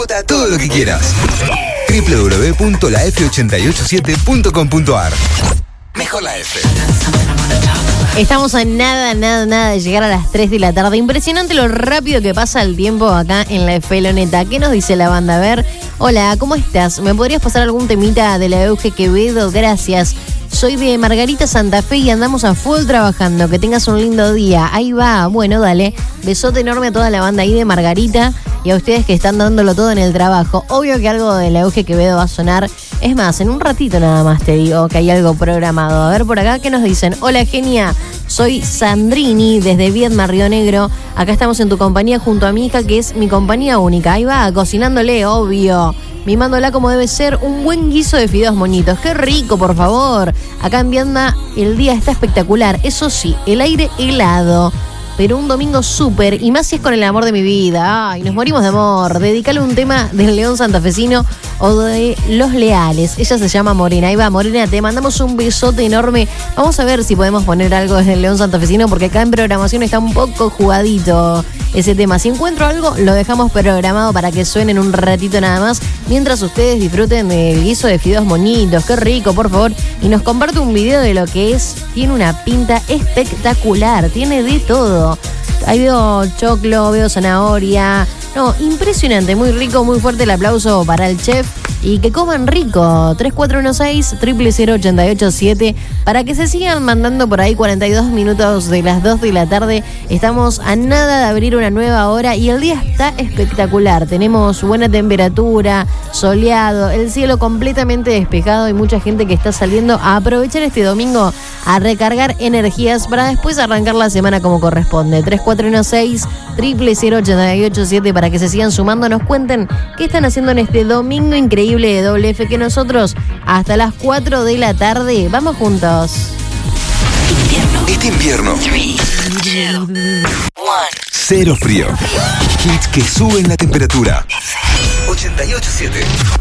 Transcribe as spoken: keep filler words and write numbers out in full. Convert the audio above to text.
Vota todo lo que quieras. doble u doble u doble u punto la f ochenta y ocho siete punto com punto a r. Mejor la F. Estamos a nada, nada, nada de llegar a las tres de la tarde. Impresionante lo rápido que pasa el tiempo acá en la Feloneta. ¿Qué nos dice la banda? A ver, hola, ¿cómo estás? ¿Me podrías pasar algún temita de la Euge Quevedo? Gracias. Soy de Margarita Santa Fe y andamos a full trabajando. Que tengas un lindo día. Ahí va. Bueno, dale. Besote enorme a toda la banda ahí de Margarita y a ustedes que están dándolo todo en el trabajo. Obvio que algo de la Euge Quevedo va a sonar. Es más, en un ratito nada más te digo que hay algo programado. A ver por acá, ¿qué nos dicen? Hola, genia. Soy Sandrini desde Viedma, Río Negro. Acá estamos en tu compañía junto a mi hija, que es mi compañía única. Ahí va, cocinándole, obvio. Mimándola como debe ser, un buen guiso de fideos moñitos. ¡Qué rico, por favor! Acá en Viedma el día está espectacular. Eso sí, el aire helado. Pero un domingo súper, y más si es con el amor de mi vida. Ay, nos morimos de amor. Dedicale un tema del León Santafesino o de Los Leales. Ella se llama Morena. Ahí va, Morena, te mandamos un besote enorme. Vamos a ver si podemos poner algo desde el León Santafesino, porque acá en programación está un poco jugadito ese tema. Si encuentro algo, lo dejamos programado para que suenen un ratito nada más, mientras ustedes disfruten del guiso de fideos moñitos. Qué rico, por favor. Y nos comparte un video de lo que es. Tiene una pinta espectacular. Tiene de todo. Ahí veo choclo, veo zanahoria. No, impresionante, muy rico, muy fuerte el aplauso para el chef. Y que coman rico. tres cuatro uno seis, cero cero cero, ocho ocho siete. Para que se sigan mandando por ahí. Cuarenta y dos minutos de las dos de la tarde. Estamos a nada de abrir una nueva hora y el día está espectacular. Tenemos buena temperatura, soleado, el cielo completamente despejado y mucha gente que está saliendo a aprovechar este domingo a recargar energías para después arrancar la semana como corresponde. tres cuatro uno seis, cero cero cero, ocho ocho siete para que se sigan sumando. Nos cuenten qué están haciendo en este domingo increíble de Doble F, que nosotros hasta las cuatro de la tarde vamos juntos. Invierno. Este invierno. Three, two, one. Cero frío. Hits que suben la temperatura. ochenta y ocho siete.